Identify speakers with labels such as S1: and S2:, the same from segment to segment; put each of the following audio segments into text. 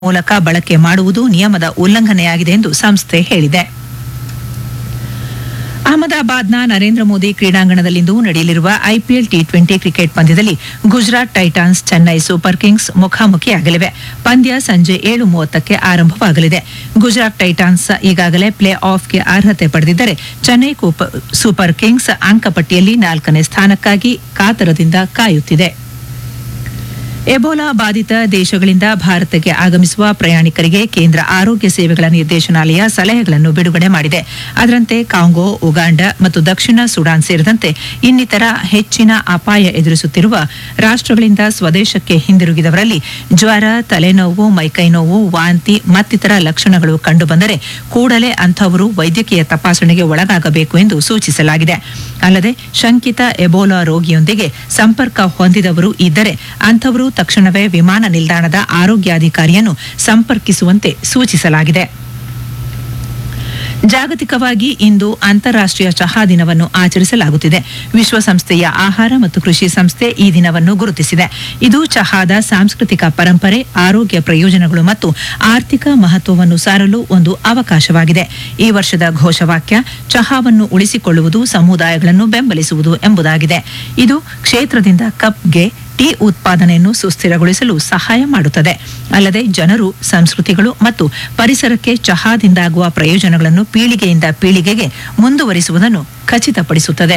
S1: ಮೂಲಕ ಬಳಕೆ ಮಾಡುವುದು ನಿಯಮದ ಉಲ್ಲಂಘನೆಯಾಗಿದೆ ಎಂದು ಸಂಸ್ಥೆ ಹೇಳಿದೆ. ಅಹಮದಾಬಾದ್ನ ನರೇಂದ್ರ ಮೋದಿ ಕ್ರೀಡಾಂಗಣದಲ್ಲಿಂದು ನಡೆಯಲಿರುವ ಐಪಿಎಲ್ ಟಿ20 ಕ್ರಿಕೆಟ್ ಪಂದ್ಯದಲ್ಲಿ Gujarat Titans Chennai super Kings ಮುಖಾಮುಖಿಯಾಗಲಿವೆ. ಪಂದ್ಯ ಸಂಜೆ 7:30ಕ್ಕೆ ಆರಂಭವಾಗಲಿದೆ. ಗುಜರಾತ್ ಟೈಟಾನ್ಸ್ ಈಗಾಗಲೇ ಪ್ಲೇ ಆಫ್ಗೆ ಅರ್ಹತೆ ಪಡೆದಿದ್ದರೆ ಚೆನ್ನೈ ಸೂಪರ್ ಕಿಂಗ್ಸ್ ಅಂಕಪಟ್ಟಿಯಲ್ಲಿ 4ನೇ ಸ್ಥಾನಕ್ಕಾಗಿ ಕಾತರದಿಂದ ಕಾಯುತ್ತಿದೆ. ಎಬೋಲಾ ಬಾಧಿತ ದೇಶಗಳಿಂದ ಭಾರತಕ್ಕೆ ಆಗಮಿಸುವ ಪ್ರಯಾಣಿಕರಿಗೆ ಕೇಂದ್ರ ಆರೋಗ್ಯ ಸೇವೆಗಳ ನಿರ್ದೇಶನಾಲಯ ಸಲಹೆಗಳನ್ನು ಬಿಡುಗಡೆ ಮಾಡಿದೆ. ಅದರಂತೆ ಕಾಂಗೋ, ಉಗಾಂಡ ಮತ್ತು ದಕ್ಷಿಣ ಸುಡಾನ್ ಸೇರಿದಂತೆ ಇನ್ನಿತರ ಹೆಚ್ಚಿನ ಅಪಾಯ ಎದುರಿಸುತ್ತಿರುವ ರಾಷ್ಟ್ರಗಳಿಂದ ಸ್ವದೇಶಕ್ಕೆ ಹಿಂದಿರುಗಿದವರಲ್ಲಿ ಜ್ವರ, ತಲೆನೋವು, ಮೈಕೈ ನೋವು, ವಾಂತಿ ಮತ್ತಿತರ ಲಕ್ಷಣಗಳು ಕಂಡುಬಂದರೆ ಕೂಡಲೇ ಅಂಥವರು ವೈದ್ಯಕೀಯ ತಪಾಸಣೆಗೆ ಒಳಗಾಗಬೇಕು ಎಂದು ಸೂಚಿಸಲಾಗಿದೆ. ಅಲ್ಲದೆ ಶಂಕಿತ ಎಬೋಲಾ ರೋಗಿಯೊಂದಿಗೆ ಸಂಪರ್ಕ ಹೊಂದಿದವರು ಇದ್ದರೆ ಅಂಥವರು ತಕ್ಷಣವೇ ವಿಮಾನ ನಿಲ್ದಾಣದ ಆರೋಗ್ಯಾಧಿಕಾರಿಯನ್ನು ಸಂಪರ್ಕಿಸುವಂತೆ ಸೂಚಿಸಲಾಗಿದೆ. ಜಾಗತಿಕವಾಗಿ ಇಂದು ಅಂತಾರಾಷ್ಟ್ರೀಯ ಚಹಾ ದಿನವನ್ನು ಆಚರಿಸಲಾಗುತ್ತಿದೆ. ವಿಶ್ವಸಂಸ್ಥೆಯ ಆಹಾರ ಮತ್ತು ಕೃಷಿ ಸಂಸ್ಥೆ ಈ ದಿನವನ್ನು ಗುರುತಿಸಿದೆ. ಇದು ಚಹಾದ ಸಾಂಸ್ಕೃತಿಕ ಪರಂಪರೆ, ಆರೋಗ್ಯ ಪ್ರಯೋಜನಗಳು ಮತ್ತು ಆರ್ಥಿಕ ಮಹತ್ವವನ್ನು ಸಾರಲು ಒಂದು ಅವಕಾಶವಾಗಿದೆ. ಈ ವರ್ಷದ ಘೋಷವಾಕ್ಯ ಚಹಾವನ್ನು ಉಳಿಸಿಕೊಳ್ಳುವುದು, ಸಮುದಾಯಗಳನ್ನು ಬೆಂಬಲಿಸುವುದು ಎಂಬುದಾಗಿದೆ. ಇದು ಕ್ಷೇತ್ರದಿಂದ ಕಪ್ಗೆ ಟೀ ಉತ್ಪಾದನೆಯನ್ನು ಸುಸ್ಥಿರಗೊಳಿಸಲು ಸಹಾಯ ಮಾಡುತ್ತದೆ. ಅಲ್ಲದೆ ಜನರು, ಸಂಸ್ಕೃತಿಗಳು ಮತ್ತು ಪರಿಸರಕ್ಕೆ ಚಹಾದಿಂದಾಗುವ ಪ್ರಯೋಜನಗಳನ್ನು ಪೀಳಿಗೆಯಿಂದ ಪೀಳಿಗೆಗೆ ಮುಂದುವರಿಸುವುದನ್ನು ಖಚಿತಪಡಿಸುತ್ತದೆ.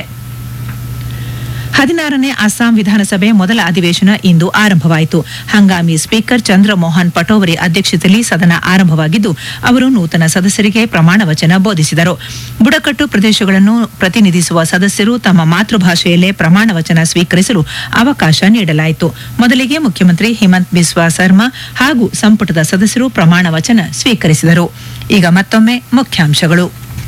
S1: 16ನೇ ಅಸ್ಸಾಂ ವಿಧಾನಸಭೆ ಮೊದಲ ಅಧಿವೇಶನ ಇಂದು ಆರಂಭವಾಯಿತು. ಹಂಗಾಮಿ ಸ್ಪೀಕರ್ ಚಂದ್ರಮೋಹನ್ ಪಟೋವರಿ ಅಧ್ಯಕ್ಷತೆಯಲ್ಲಿ ಸದನ ಆರಂಭವಾಗಿದ್ದು, ಅವರು ನೂತನ ಸದಸ್ಯರಿಗೆ ಪ್ರಮಾಣ ವಚನ ಬೋಧಿಸಿದರು. ಬುಡಕಟ್ಟು ಪ್ರದೇಶಗಳನ್ನು ಪ್ರತಿನಿಧಿಸುವ ಸದಸ್ಯರು ತಮ್ಮ ಮಾತೃಭಾಷೆಯಲ್ಲೇ ಪ್ರಮಾಣ ವಚನ ಸ್ವೀಕರಿಸಲು ಅವಕಾಶ ನೀಡಲಾಯಿತು. ಮೊದಲಿಗೆ ಮುಖ್ಯಮಂತ್ರಿ ಹಿಮಂತ್ ಬಿಸ್ವಾ ಸರ್ಮಾ ಹಾಗೂ ಸಂಪುಟದ ಸದಸ್ಯರು ಪ್ರಮಾಣ ವಚನ ಸ್ವೀಕರಿಸಿದರು. ಈಗ ಮತ್ತೊಮ್ಮೆ ಮುಖ್ಯಾಂಶಗಳು.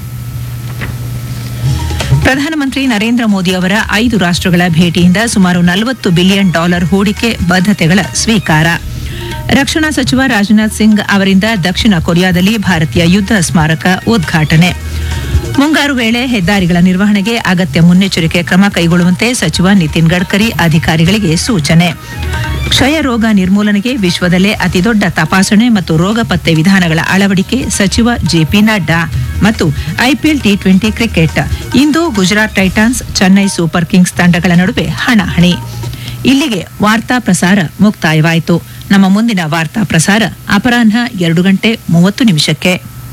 S1: ಪ್ರಧಾನಮಂತ್ರಿ ನರೇಂದ್ರ ಮೋದಿ ಅವರ 5 ರಾಷ್ಟ್ರಗಳ ಭೇಟಿಯಿಂದ ಸುಮಾರು $40 ಬಿಲಿಯನ್ ಹೂಡಿಕೆ ಬದ್ಧತೆಗಳ ಸ್ವೀಕಾರ. ರಕ್ಷಣಾ ಸಚಿವ ರಾಜನಾಥ್ ಸಿಂಗ್ ಅವರಿಂದ ದಕ್ಷಿಣ ಕೊರಿಯಾದಲ್ಲಿ ಭಾರತೀಯ ಯುದ್ಧ ಸ್ಮಾರಕ ಉದ್ಘಾಟನೆ. ಮುಂಗಾರು ವೇಳೆ ಹೆದ್ದಾರಿಗಳ ನಿರ್ವಹಣೆಗೆ ಅಗತ್ಯ ಮುನ್ನೆಚ್ಚರಿಕೆ ಕ್ರಮ ಕೈಗೊಳ್ಳುವಂತೆ ಸಚಿವ ನಿತಿನ್ ಗಡ್ಕರಿ ಅಧಿಕಾರಿಗಳಿಗೆ ಸೂಚನೆ. ಕ್ಷಯ ರೋಗ ನಿರ್ಮೂಲನೆಗೆ ವಿಶ್ವದಲ್ಲೇ ಅತಿದೊಡ್ಡ ತಪಾಸಣೆ ಮತ್ತು ರೋಗ ಪತ್ತೆ ವಿಧಾನಗಳ ಅಳವಡಿಕೆ ಸಚಿವ ಜೆಪಿ ನಡ್ಡಾ. ಮತ್ತು ಐಪಿಎಲ್ ಟಿ20 ಕ್ರಿಕೆಟ್ ಇಂದು Gujarat Titans Chennai super Kings ತಂಡಗಳ ನಡುವೆ ಹಣಾಹಣಿ. ಇಲ್ಲಿಗೆ ವಾರ್ತಾ ಪ್ರಸಾರ ಮುಕ್ತಾಯವಾಯಿತು. ನಮ್ಮ ಮುಂದಿನ ವಾರ್ತಾ ಪ್ರಸಾರ ಅಪರಾಹ್ನ 2:30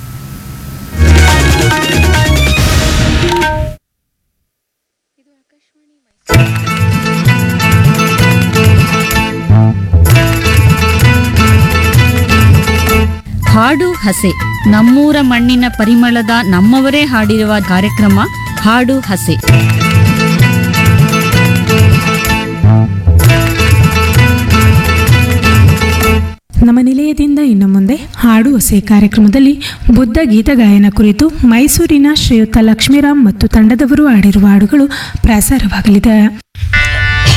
S2: ಹಾಡು ಹಸೆ ನಮ್ಮೂರ ಮಣ್ಣಿನ ಪರಿಮಳದ ನಮ್ಮವರೇ ಹಾಡಿರುವ ಕಾರ್ಯಕ್ರಮ ಹಾಡು ಹಸೆ.
S3: ನಮ್ಮ ನಿಲಯದಿಂದ ಇನ್ನು ಮುಂದೆ ಹಾಡು ಹಸೆ ಕಾರ್ಯಕ್ರಮದಲ್ಲಿ ಬುದ್ಧ ಗೀತ ಗಾಯನ ಕುರಿತು ಮೈಸೂರಿನ ಶ್ರೀಯುತ ಲಕ್ಷ್ಮೀರಾಮ್ ಮತ್ತು ತಂಡದವರು ಹಾಡಿರುವ ಹಾಡುಗಳು ಪ್ರಸಾರವಾಗಲಿದೆ.